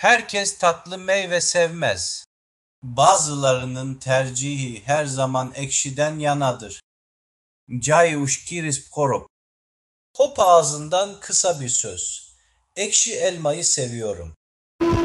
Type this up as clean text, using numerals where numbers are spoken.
Herkes tatlı meyve sevmez. Bazılarının tercihi her zaman ekşiden yanadır. Cayuş Kiris Korop. Hop ağzından kısa bir söz. Ekşi elmayı seviyorum.